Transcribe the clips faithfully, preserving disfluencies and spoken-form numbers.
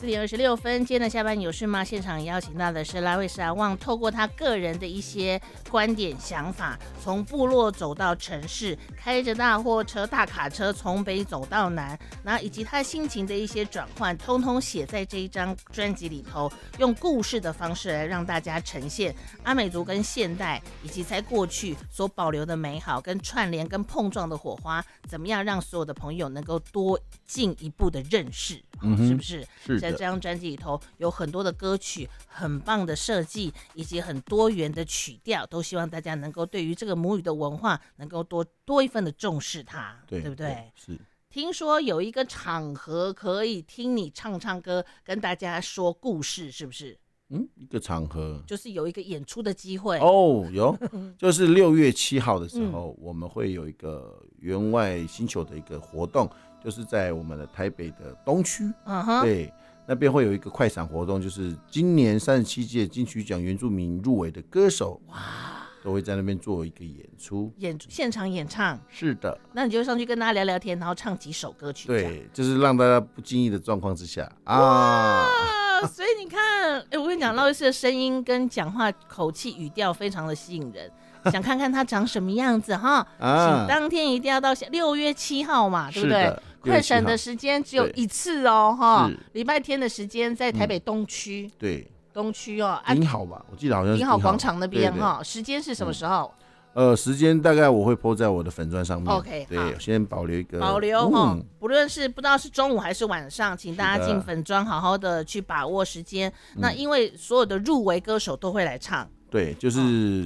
点二十六分，今天的下班有事吗？现场邀请到的是拉卫士阿旺，透过他个人的一些观点想法，从部落走到城市，开着大货车、大卡车从北走到南，然后以及他心情的一些转换，通通写在这一张专辑里头，用故事的方式来让大家呈现阿美族跟现代以及在过去所保留的美好，跟串联跟碰撞的火花，怎么样让所有的朋友能够多进一步的认识，嗯、是不是？ 是在这张专辑里头有很多的歌曲，很棒的设计，以及很多元的曲调，都希望大家能够对于这个母语的文化能够多多一份的重视它， 对, 对不对？ 对，是。 听说有一个场合可以听你唱唱歌，跟大家说故事，是不是？ 嗯，一个场合就是有一个演出的机会哦，有，就是六月七号的时候、嗯，我们会有一个员外星球的一个活动，就是在我们的台北的东区，嗯哼，对，那边会有一个快闪活动，就是今年三十七届金曲奖原住民入围的歌手，哇，都会在那边做一个演出， 演现场演唱， 是的， 那你就上去跟大家聊聊天，然后唱几首歌曲， 对，就是让大家不经意的状况之下啊。 所以你看，欸、我跟你讲，拉卫士的声音跟讲话口气语调非常的吸引人，想看看他长什么样子哈。啊、请当天一定要到六月七号嘛，对不对？快闪的时间只有一次哦，哈，礼拜天的时间在台北东区、嗯， 对， 东区哦， 银好吧，我记得好像是银好广场那边哈。时间是什么时候？ 嗯、呃，时间大概我会 po 在我的粉专上面。 OK， 对，先保留一个保留哈、嗯，不论是不知道是中午还是晚上，请大家进粉专好好的去把握时间。那因为所有的入围歌手都会来唱， 对，就是、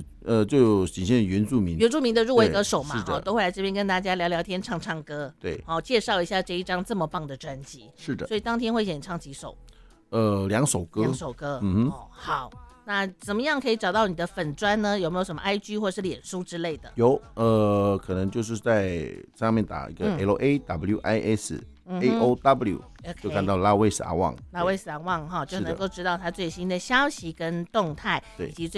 哦、呃，就有仅限原住民， 原住民的入围歌手嘛，哦，都会来这边跟大家聊聊天、唱唱歌， 对， 好、哦，介绍一下这一张这么棒的专辑。 是的， 所以当天会演唱几首？ 呃，两首歌， 两首歌， 嗯哼， 哦，好。那怎么样可以找到你的粉专呢？有没有什么 I G 或是脸书之类的？ 有，呃，可能就是在上面打一个 L A W I S A O W，、嗯、就看到拉卫士阿旺， 拉卫士阿旺哈，就能够知道他最新的消息跟动态，以及最